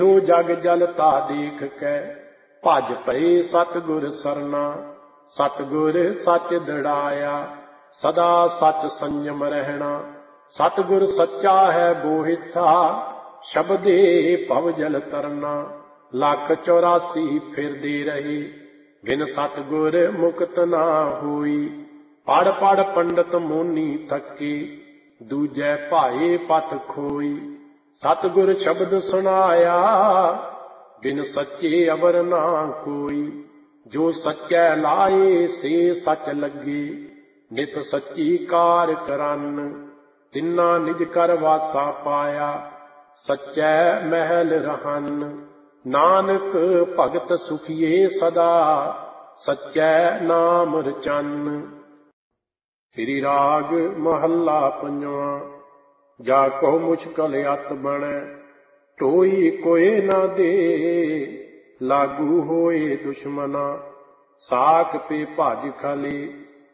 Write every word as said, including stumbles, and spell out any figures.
ਜੋ ਜਗ ਜਲ ਤਾ ਦੇਖ ਕੈ ਭਜ ਪਏ ਸਤਿਗੁਰ ਸਰਨਾ। ਸਤਿਗੁਰ ਸੱਚ ਦ੍ਰਿੜਾਇਆ ਸਦਾ ਸੱਚ ਸੰਜਮ ਰਹਿਣਾ। ਸਤਿਗੁਰ ਸੱਚਾ ਹੈ ਬੋਹਿਥਾ ਸ਼ਬਦੇ ਭਵ ਜਲ ਤਰਨਾ। ਲੱਖ ਚੌਰਾਸੀ ਫਿਰਦੇ ਰਹੇ ਬਿਨ ਸਤਿਗੁਰ ਮੁਕਤ ਨਾ ਹੋਈ। ਪੜ ਪੜ ਪੰਡਤ ਮੋਨੀ ਥੱਕੇ ਦੂਜੈ ਭਾਏ ਪਥ ਖੋਈ। ਸਤਿਗੁਰ ਸ਼ਬਦ ਸੁਣਾਇਆ ਬਿਨ ਸੱਚੇ ਅਵਰ ਨਾ ਕੋਈ। ਜੋ ਸੱਚੈ ਲਾਏ ਸੇ ਸੱਚ ਲੱਗੇ ਨਿਤ ਸੱਚੀ ਕਾਰ ਕਰਨ। ਤਿੰਨਾ ਨਿਜ ਕਰ ਵਾਸਾ ਪਾਇਆ ਸੱਚੈ ਮਹਿਲ ਰਹਨ। ਨਾਨਕ ਭਗਤ ਸੁਖੀਏ ਸਦਾ ਸੱਚੈ ਨਾਮ ਰਚਨ। ਸ੍ਰੀ ਰਾਗ ਮਹੱਲਾ ਪੰਜਵਾਂ। ਜਾ ਕੋ ਮੁਸ਼ਕਲ ਅਤ ਬਣੈ ਢੋਈ ਕੋਇ ਨਾ ਦੇ। ਲਾਗੂ ਹੋਏ ਦੁਸ਼ਮਨਾ ਸਾਕ ਪੇ ਭਜ ਖਲੇ